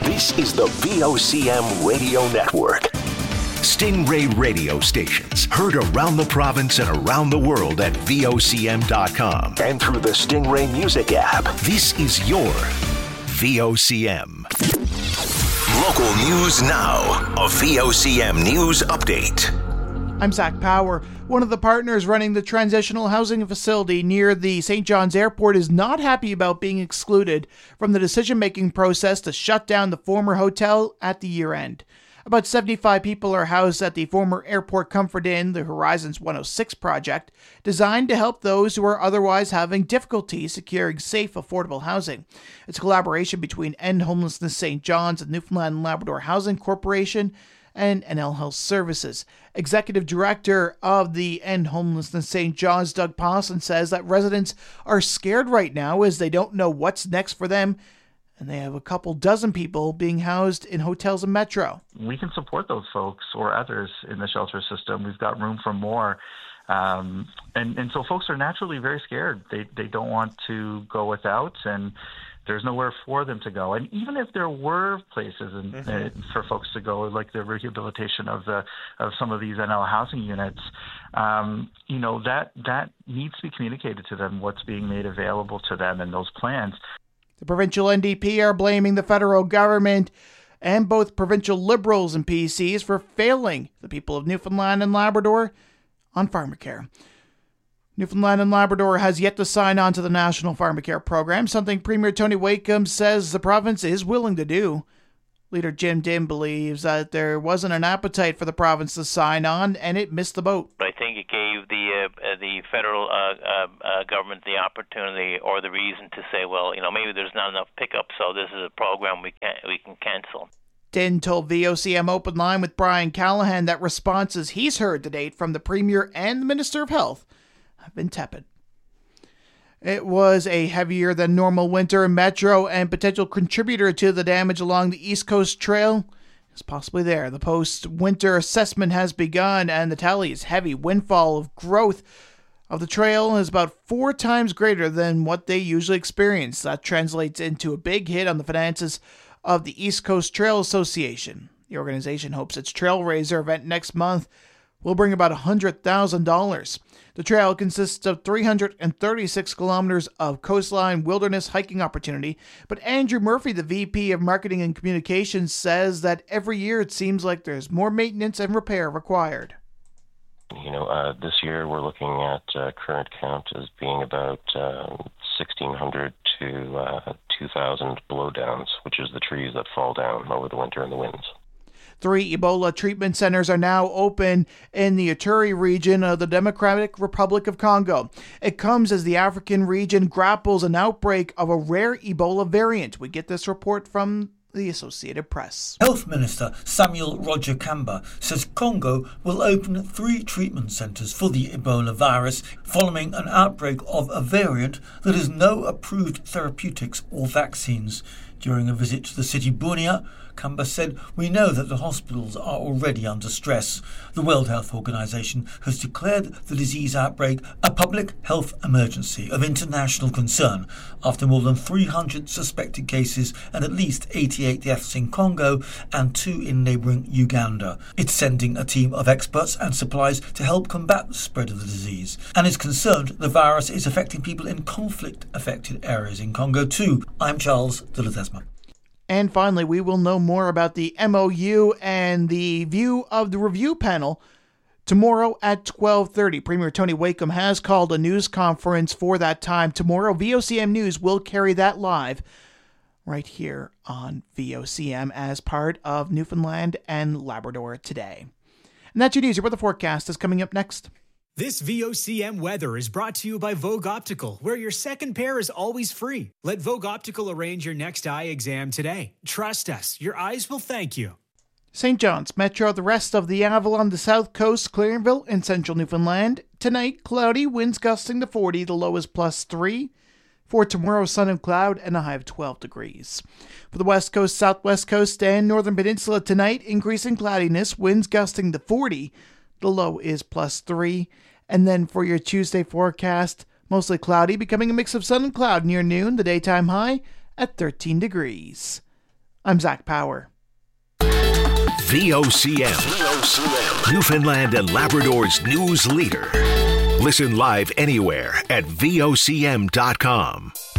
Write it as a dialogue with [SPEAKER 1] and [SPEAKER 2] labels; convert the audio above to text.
[SPEAKER 1] This is the VOCM Radio Network. Stingray radio stations heard around the province and around the world at VOCM.com and through the Stingray Music app. This is your VOCM. Local news now. A VOCM News Update.
[SPEAKER 2] I'm Zach Power. One of the partners running the transitional housing facility near the St. John's Airport is not happy about being excluded from the decision-making process to shut down the former hotel at the year-end. About 75 people are housed at the former Airport Comfort Inn, the Horizons 106 project, designed to help those who are otherwise having difficulty securing safe, affordable housing. It's a collaboration between End Homelessness St. John's and Newfoundland and Labrador Housing Corporation and NL Health Services. Executive Director of the End Homelessness St. John's, Doug Pawson, says that residents are scared right now as they don't know what's next for them, and they have a couple dozen people being housed in hotels in Metro.
[SPEAKER 3] We can support those folks or others in the shelter system. We've got room for more. And so folks are naturally very scared. They don't want to go without, and there's nowhere for them to go. And even if there were places for folks to go, like the rehabilitation of some of these NL housing units, that needs to be communicated to them, what's being made available to them in those plans.
[SPEAKER 2] The provincial NDP are blaming the federal government and both provincial Liberals and PCs for failing the people of Newfoundland and Labrador on pharmacare. Newfoundland and Labrador has yet to sign on to the National Pharmacare Program, something Premier Tony Wakeham says the province is willing to do. Leader Jim Dim believes that there wasn't an appetite for the province to sign on, and it missed the boat.
[SPEAKER 4] I think it gave the federal government the opportunity or the reason to say, well, maybe there's not enough pickup, so this is a program we can cancel.
[SPEAKER 2] Din told VOCM Open Line with Brian Callahan that responses he's heard to date from the Premier and the Minister of Health have been tepid. It was a heavier than normal winter in Metro, and potential contributor to the damage along the East Coast Trail is possibly there. The post-winter assessment has begun, and the tally is heavy. Windfall of growth of the trail is about 4 times greater than what they usually experience. That translates into a big hit on the finances of the East Coast Trail Association. The organization hopes its Trailraiser event next month will bring about $100,000. The trail consists of 336 kilometers of coastline wilderness hiking opportunity, but Andrew Murphy, the VP of Marketing and Communications, says that every year it seems like there's more maintenance and repair required.
[SPEAKER 5] This year we're looking at current count as being about 1,600 to 2,000 blowdowns, which is the trees that fall down over the winter and the winds.
[SPEAKER 2] 3 Ebola treatment centers are now open in the Ituri region of the Democratic Republic of Congo. It comes as the African region grapples an outbreak of a rare Ebola variant. We get this report from the Associated Press.
[SPEAKER 6] Health Minister Samuel Roger Kamba says Congo will open 3 treatment centres for the Ebola virus following an outbreak of a variant that has no approved therapeutics or vaccines. During a visit to the city Bunia, Kamba said, "We know that the hospitals are already under stress. The World Health Organization has declared the disease outbreak a public health emergency of international concern after more than 300 suspected cases and at least 88 deaths in Congo and 2 in neighbouring Uganda. It's sending a team of experts and supplies to help combat the spread of the disease and is concerned the virus is affecting people in conflict-affected areas in Congo too." I'm Charles de Ledesma.
[SPEAKER 2] And finally, we will know more about the MOU and the view of the review panel tomorrow at 12:30. Premier Tony Wakeham has called a news conference for that time tomorrow. VOCM News will carry that live right here on VOCM as part of Newfoundland and Labrador Today. And that's your news. Your weather forecast is coming up next.
[SPEAKER 7] This VOCM weather is brought to you by Vogue Optical, where your second pair is always free. Let Vogue Optical arrange your next eye exam today. Trust us, your eyes will thank you.
[SPEAKER 2] St. John's, Metro, the rest of the Avalon, the South Coast, Clarenville, and Central Newfoundland. Tonight, cloudy, winds gusting to 40, the low is +3. For tomorrow, sun and cloud, and a high of 12 degrees. For the West Coast, Southwest Coast, and Northern Peninsula tonight, increasing cloudiness, winds gusting to 40, the low is +3. And then for your Tuesday forecast, mostly cloudy, becoming a mix of sun and cloud near noon, the daytime high at 13 degrees. I'm Zach Power.
[SPEAKER 1] VOCM, Newfoundland and Labrador's news leader. Listen live anywhere at VOCM.com.